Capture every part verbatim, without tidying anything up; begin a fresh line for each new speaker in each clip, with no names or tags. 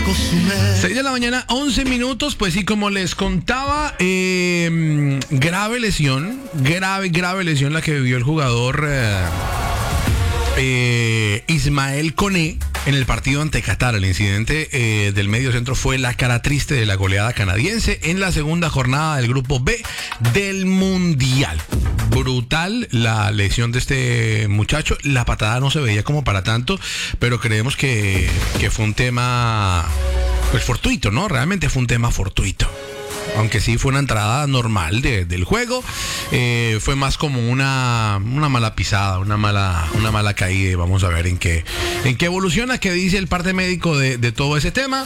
seis de la mañana, once minutos. Pues sí, como les contaba, eh, grave lesión, grave, grave lesión la que vivió el jugador eh, eh, Ismael Koné en el partido ante Qatar. El incidente eh, del medio centro fue la cara triste de la goleada canadiense en la segunda jornada del grupo B del Mundial. Brutal la lesión de este muchacho. La patada no se veía como para tanto, pero creemos que, que fue un tema pues fortuito, ¿no? Realmente fue un tema fortuito. Aunque sí fue una entrada normal de, del juego, eh, fue más como una, una mala pisada, una mala, una mala caída. Y vamos a ver en qué, en qué evoluciona, qué dice el parte médico de, de todo ese tema.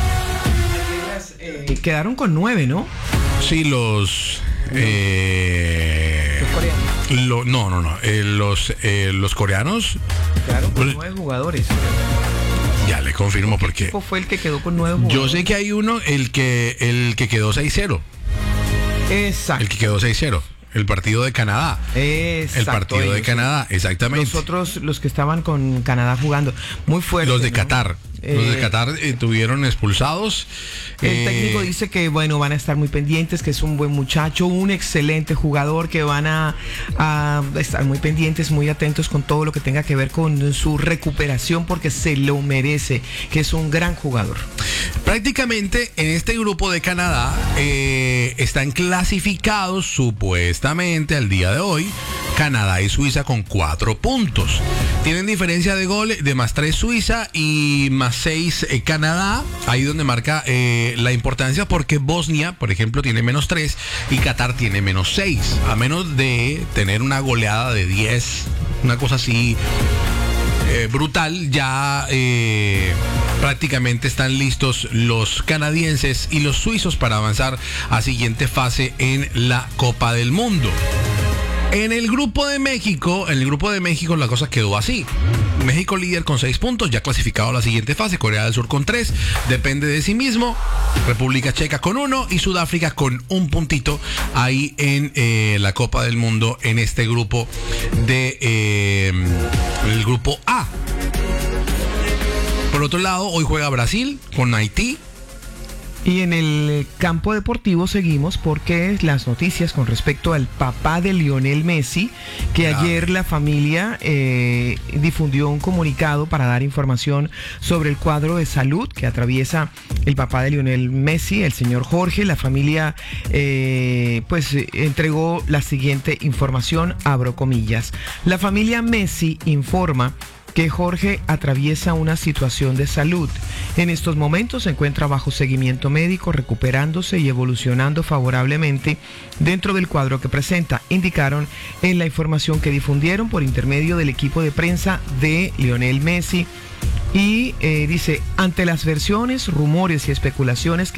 Eh, quedaron con nueve, ¿no?
Sí, los... Eh,
los coreanos.
Lo, no, no, no. Eh, los, eh, los coreanos...
Quedaron con
pues,
nueve jugadores.
Ya le confirmo porque...
¿Qué equipo fue el que quedó con nueve jugadores?
Yo sé que hay uno, el que, el que quedó seis cero.
Exacto.
El que quedó seis cero. El partido de Canadá.
Exacto,
el partido
ellos,
de Canadá, exactamente.
Los otros, los que estaban con Canadá jugando. Muy fuerte.
Los de
¿no?
Qatar.
Eh,
los de Qatar eh, tuvieron expulsados.
El
eh,
técnico dice que, bueno, van a estar muy pendientes, que es un buen muchacho, un excelente jugador, que van a, a estar muy pendientes, muy atentos con todo lo que tenga que ver con su recuperación, porque se lo merece, que es un gran jugador.
Prácticamente en este grupo de Canadá eh, están clasificados supuestamente al día de hoy Canadá y Suiza con cuatro puntos. Tienen diferencia de goles de más tres Suiza y más seis eh, Canadá. Ahí donde marca eh, la importancia, porque Bosnia, por ejemplo, tiene menos tres y Qatar tiene menos seis. A menos de tener una goleada de diez, una cosa así eh, brutal, ya eh, prácticamente están listos los canadienses y los suizos para avanzar a siguiente fase en la Copa del Mundo. En el grupo de México, en el grupo de México la cosa quedó así. México líder con seis puntos, ya clasificado a la siguiente fase. Corea del Sur con tres, depende de sí mismo. República Checa con uno y Sudáfrica con un puntito ahí en eh, la Copa del Mundo, en este grupo de eh, el grupo A. Por otro lado, hoy juega Brasil con Haití.
Y en el campo deportivo seguimos porque las noticias con respecto al papá de Lionel Messi, que claro. ayer la familia eh, difundió un comunicado para dar información sobre el cuadro de salud que atraviesa el papá de Lionel Messi, el señor Jorge. La familia eh, pues entregó la siguiente información, abro comillas. La familia Messi informa que Jorge atraviesa una situación de salud. En estos momentos se encuentra bajo seguimiento médico, recuperándose y evolucionando favorablemente dentro del cuadro que presenta, indicaron en la información que difundieron por intermedio del equipo de prensa de Lionel Messi. Y eh, dice, ante las versiones, rumores y especulaciones que